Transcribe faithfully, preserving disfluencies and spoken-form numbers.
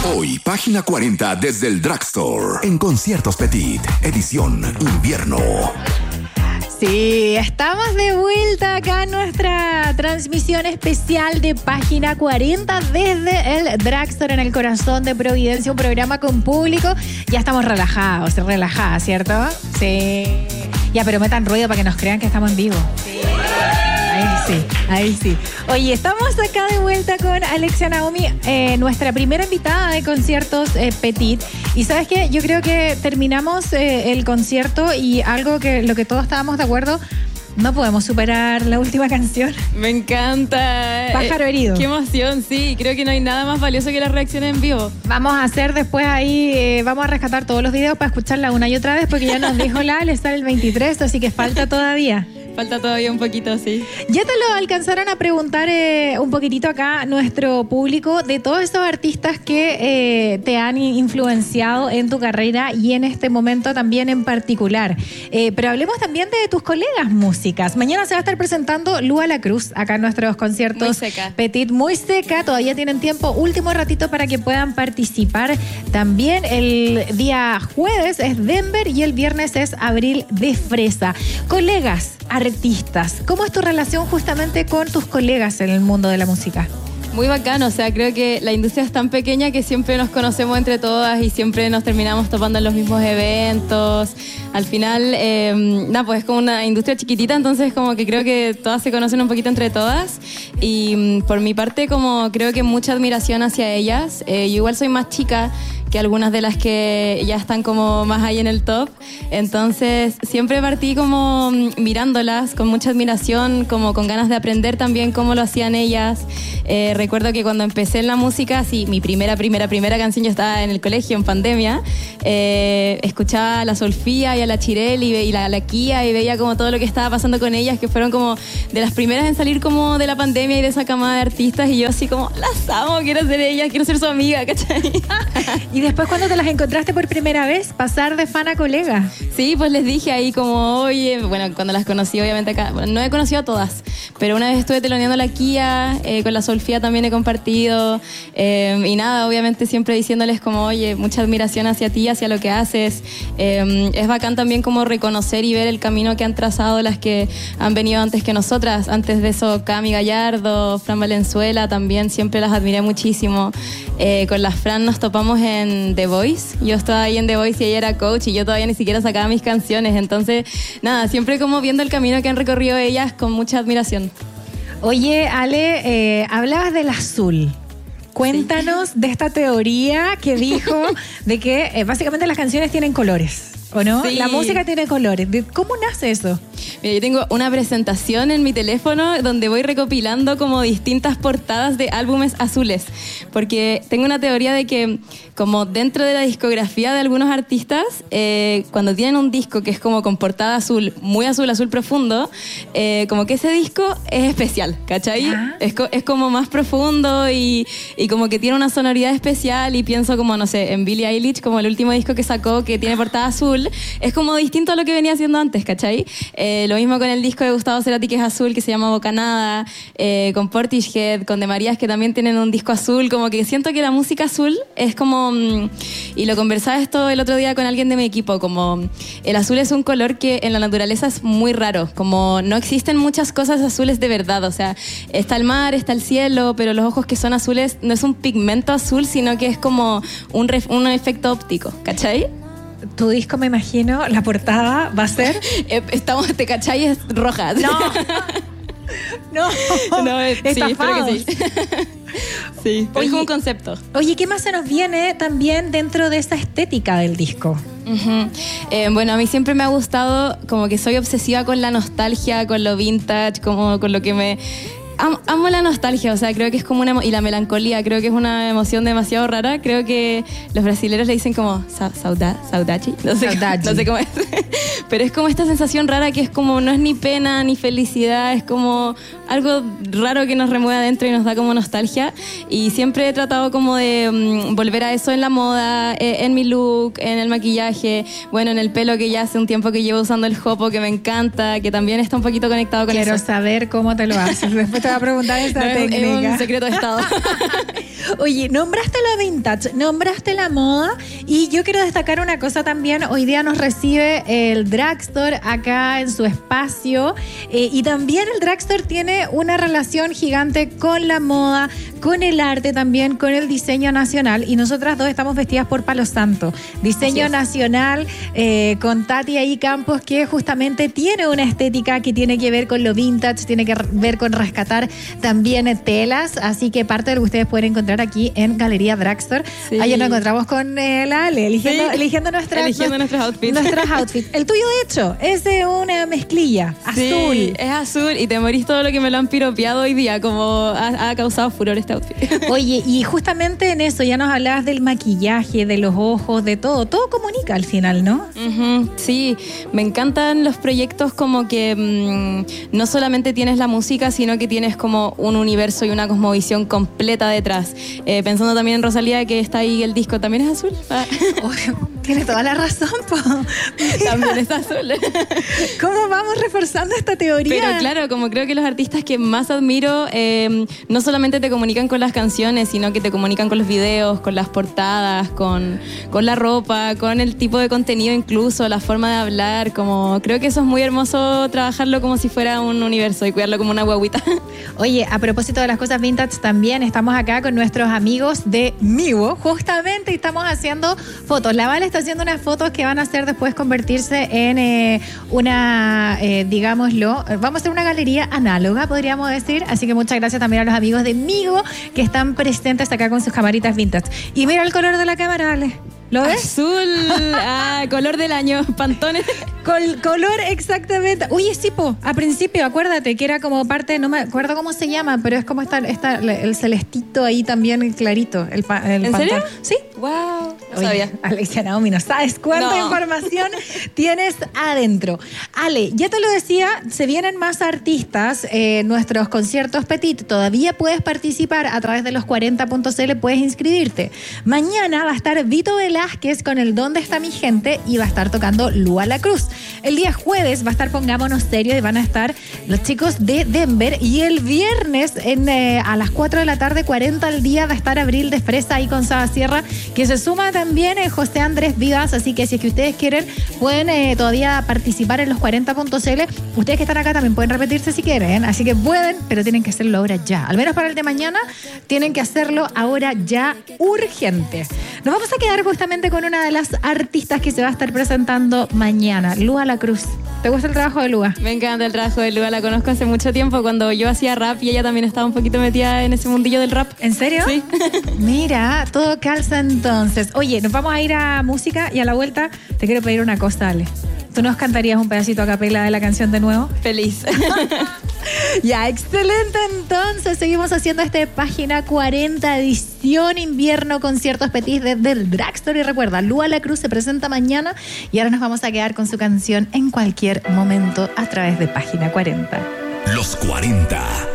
Hoy, página cuarenta desde el Drugstore. En Conciertos Petit, edición invierno. Sí, estamos de vuelta acá en nuestra transmisión especial de Página cuarenta desde el Drugstore en el corazón de Providencia, un programa con público. Ya estamos relajados, relajadas, ¿cierto? Sí. Ya, pero metan ruido para que nos crean que estamos en vivo. Sí. Ahí sí, ahí sí. Oye, estamos acá de vuelta con Alexia Naomi, eh, nuestra primera invitada de Conciertos eh, Petit. Y ¿sabes qué? Yo creo que terminamos eh, el concierto y algo que lo que todos estábamos de acuerdo, no podemos superar la última canción. Me encanta. Pájaro herido. Eh, qué emoción, sí. Creo que no hay nada más valioso que las reacciones en vivo. Vamos a hacer después ahí, eh, vamos a rescatar todos los videos para escucharla una y otra vez, porque ya nos dijo la, le sale el veintitrés, así que falta todavía. Falta todavía un poquito, sí. Ya te lo alcanzaron a preguntar eh, un poquitito acá nuestro público de todos esos artistas que eh, te han influenciado en tu carrera y en este momento también en particular. Eh, pero hablemos también de tus colegas músicas. Mañana se va a estar presentando Lua La Cruz acá en nuestros conciertos. Muy seca. Petit, muy seca. Todavía tienen tiempo, último ratito para que puedan participar. También el día jueves es Denver y el viernes es Abril de Fresa. Colegas, artistas, ¿cómo es tu relación justamente con tus colegas en el mundo de la música? Muy bacano, o sea, creo que la industria es tan pequeña que siempre nos conocemos entre todas y siempre nos terminamos topando en los mismos eventos. Al final, eh, nada, pues es como una industria chiquitita, entonces como que creo que todas se conocen un poquito entre todas. Y por mi parte, como creo que mucha admiración hacia ellas. Eh, yo igual soy más chica que algunas de las que ya están como más ahí en el top. Entonces, siempre partí como mirándolas con mucha admiración, como con ganas de aprender también cómo lo hacían ellas. Eh, recuerdo que cuando empecé en la música, sí, mi primera, primera, primera canción, yo estaba en el colegio en pandemia, eh, escuchaba a la Solfía y a la Chirel y, y la, la Kia y veía como todo lo que estaba pasando con ellas, que fueron como de las primeras en salir como de la pandemia y de esa camada de artistas, y yo así como, las amo, quiero ser ellas, quiero ser su amiga, ¿cachai? Y después, cuando te las encontraste por primera vez, pasar de fan a colega. Sí, pues les dije ahí como, oye, bueno, cuando las conocí obviamente acá, bueno, no he conocido a todas, pero una vez estuve teloneando la Kia, eh, con la Solfía también he compartido, eh, y nada, obviamente siempre diciéndoles como, oye, mucha admiración hacia ti, hacia lo que haces. Eh, es bacán también como reconocer y ver el camino que han trazado las que han venido antes que nosotras. Antes de eso, Cami Gallardo, Fran Valenzuela, también siempre las admiré muchísimo. Eh, con la Fran nos topamos en The Voice. Yo estaba ahí en The Voice y ella era coach y yo todavía ni siquiera sacaba mis canciones. Entonces, nada, siempre como viendo el camino que han recorrido ellas con mucha admiración. Oye, Ale, eh, hablabas del azul. Cuéntanos sí. de esta teoría que dijo de que eh, básicamente las canciones tienen colores, ¿o no? Sí. La música tiene colores. ¿Cómo nace eso? Mira, yo tengo una presentación en mi teléfono donde voy recopilando como distintas portadas de álbumes azules, porque tengo una teoría de que como dentro de la discografía de algunos artistas, eh, cuando tienen un disco que es como con portada azul, muy azul, azul profundo, eh, como que ese disco es especial, ¿cachai? ¿Ah? Es, co- es como más profundo y, y como que tiene una sonoridad especial, y pienso como, no sé, en Billie Eilish, como el último disco que sacó que tiene portada azul, es como distinto a lo que venía haciendo antes, ¿cachai? Eh, lo mismo con el disco de Gustavo Cerati, que es azul, que se llama Bocanada, eh, con Portishead, con De Marías, que también tienen un disco azul. Como que siento que la música azul es como, y lo conversaba esto el otro día con alguien de mi equipo, como el azul es un color que en la naturaleza es muy raro, como no existen muchas cosas azules de verdad. O sea, está el mar, está el cielo, pero los ojos que son azules no es un pigmento azul, sino que es como un, ref- un efecto óptico, ¿cachai? Tu disco, me imagino, la portada va a ser... Estamos, ¿te cachai? Es roja. No, no, no es, sí, espero que sí. Sí, pero oye, es como un concepto. Oye, ¿qué más se nos viene también dentro de esa estética del disco? Uh-huh. Eh, bueno, a mí siempre me ha gustado, como que soy obsesiva con la nostalgia, con lo vintage, como con lo que me... Amo, amo la nostalgia, o sea, creo que es como una... Emo- y la melancolía, creo que es una emoción demasiado rara. Creo que los brasileños le dicen como sa- sauda, saudade, no sé, saudade. No sé cómo es. Pero es como esta sensación rara que es como, no es ni pena ni felicidad, es como algo raro que nos remueve adentro y nos da como nostalgia. Y siempre he tratado como de um, volver a eso en la moda, eh, en mi look, en el maquillaje, bueno, en el pelo, que ya hace un tiempo que llevo usando el jopo, que me encanta, que también está un poquito conectado con Quiero eso. Quiero saber cómo te lo haces. Después te voy a preguntar esta no, técnica. Es un secreto de estado. Oye, nombraste lo vintage, nombraste la moda y yo quiero destacar una cosa también. Hoy día nos recibe el Dragstore acá en su espacio eh, y también el Dragstore tiene una relación gigante con la moda, con el arte también, con el diseño nacional, y nosotras dos estamos vestidas por Palo Santo. Diseño nacional eh, con Tati ahí Campos, que justamente tiene una estética que tiene que ver con lo vintage, tiene que ver con rescatar también telas, así que parte de lo que ustedes pueden encontrar aquí en Galería Dragstore. Sí. Ayer nos encontramos con eh, la Ale, eligiendo, sí. eligiendo, nuestra, eligiendo nuestros outfits. Nuestros outfits. El tuyo, de hecho, es de una mezclilla azul. Sí, es azul y te morís todo lo que me lo han piropeado hoy día, como ha, ha causado furor este outfit. Oye, y justamente en eso ya nos hablabas del maquillaje, de los ojos, de todo. Todo comunica al final, ¿no? Uh-huh, sí, me encantan los proyectos como que mmm, no solamente tienes la música, sino que tienes como un universo y una cosmovisión completa detrás. Eh, pensando también en Rosalía, que está ahí el disco, ¿también es azul? Ah. Oh, tiene toda la razón, po. También es azul. ¿Cómo vamos reforzando esta teoría? Pero claro, como creo que los artistas que más admiro eh, no solamente te comunican con las canciones, sino que te comunican con los videos, con las portadas, con, con la ropa, con el tipo de contenido incluso, la forma de hablar, como creo que eso es muy hermoso, trabajarlo como si fuera un universo y cuidarlo como una guaguita. Oye, a propósito de las cosas vintage, también estamos acá con nuestros amigos de Migo, justamente estamos haciendo fotos. La Vale está haciendo unas fotos que van a hacer después convertirse en eh, una, eh, digámoslo, vamos a hacer una galería análoga, podríamos decir, así que muchas gracias también a los amigos de Migo que están presentes acá con sus camaritas vintage. Y mira el color de la cámara, Ale. ¿Lo ves? Azul, ah, color del año, Pantone. Col- color exactamente. Oye, sí, po, a principio, acuérdate que era como parte, no me acuerdo cómo se llama, pero es como está, está el celestito ahí también clarito. El, pa- el ¿En pantón. serio? Sí. Wow, no Oye, sabía. Alexia Naomi, no sabes cuánta No. información tienes adentro. Ale, ya te lo decía, se vienen más artistas, eh, nuestros conciertos Petit, todavía puedes participar a través de los cuarenta punto c l, puedes inscribirte. Mañana va a estar Vito Velázquez con el ¿Dónde está mi gente? Y va a estar tocando Lua La Cruz. El día jueves va a estar Pongámonos Serios y van a estar los chicos de Denver, y el viernes en, eh, a las cuatro de la tarde, cuarenta al día, va a estar Abril de Fresa ahí con Saba Sierra, que se suma también eh, José Andrés Vivas, así que si es que ustedes quieren pueden eh, todavía participar en los cuarenta punto c l. Ustedes que están acá también pueden repetirse si quieren, así que pueden, pero tienen que hacerlo ahora ya, al menos para el de mañana tienen que hacerlo ahora ya, urgente. Nos vamos a quedar justamente con una de las artistas que se va a estar presentando mañana, Lua La Cruz. ¿Te gusta el trabajo de Lua? Me encanta el trabajo de Lua, la conozco hace mucho tiempo cuando yo hacía rap y ella también estaba un poquito metida en ese mundillo del rap. ¿En serio? Sí. Mira, todo calza entonces. Oye, nos vamos a ir a música y a la vuelta te quiero pedir una cosa, Ale. ¿Tú nos cantarías un pedacito a capela de la canción de nuevo? Feliz. Ya, excelente. Entonces, seguimos haciendo este Página cuarenta, edición invierno, conciertos Petit desde el Dragstore. Y recuerda, Lua La Cruz se presenta mañana y ahora nos vamos a quedar con su canción En Cualquier Momento a través de Página cuarenta. Los cuarenta.